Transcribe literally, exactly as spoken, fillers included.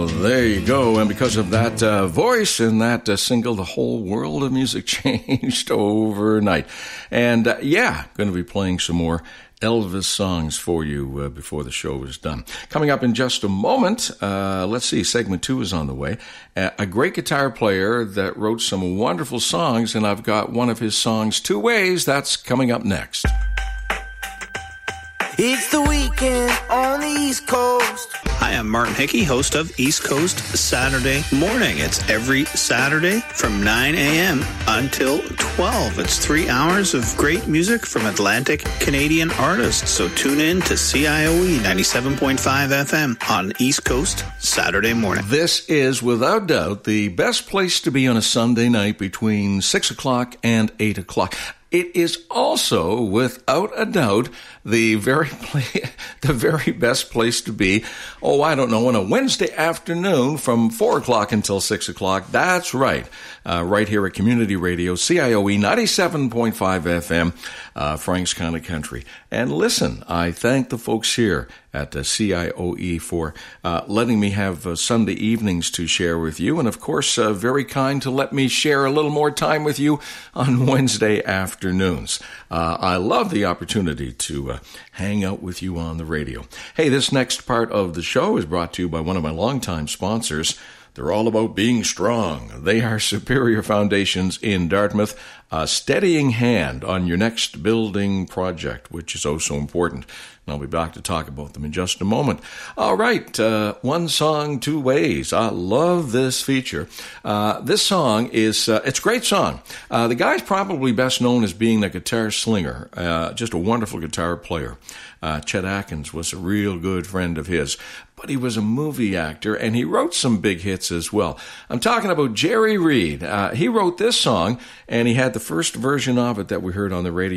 There you go. And because of that uh, voice and that uh, single, the whole world of music changed overnight. And uh, yeah, going to be playing some more Elvis songs for you uh, before the show is done. Coming up in just a moment, uh, let's see, segment two is on the way. Uh, a great guitar player that wrote some wonderful songs, and I've got one of his songs, Two Ways. That's coming up next. It's the weekend on the East Coast. Hi, I'm Martin Hickey, host of East Coast Saturday Morning. It's every Saturday from nine a.m. until twelve. It's three hours of great music from Atlantic Canadian artists. So tune in to C I O E ninety-seven point five F M on East Coast Saturday Morning. This is, without doubt, the best place to be on a Sunday night between six o'clock and eight o'clock. It is also, without a doubt, the very play, the very best place to be, oh, I don't know, on a Wednesday afternoon from four o'clock until six o'clock. That's right. Uh, right here at Community Radio, C I O E ninety-seven point five F M, uh, Franks County Country. And listen, I thank the folks here at uh, C I O E for uh, letting me have uh, Sunday evenings to share with you. And, of course, uh, very kind to let me share a little more time with you on Wednesday afternoons. Uh, I love the opportunity to uh, hang out with you on the radio. Hey, this next part of the show is brought to you by one of my longtime sponsors. They're all about being strong. They are Superior Foundations in Dartmouth, a steadying hand on your next building project, which is oh so important. And I'll be back to talk about them in just a moment. All right, uh, one song, two ways. I love this feature. Uh, this song is, uh, it's a great song. Uh, the guy's probably best known as being the guitar slinger, uh, just a wonderful guitar player. Uh, Chet Atkins was a real good friend of his, but he was a movie actor, and he wrote some big hits as well. I'm talking about Jerry Reed. Uh, he wrote this song, and he had the first version of it that we heard on the radio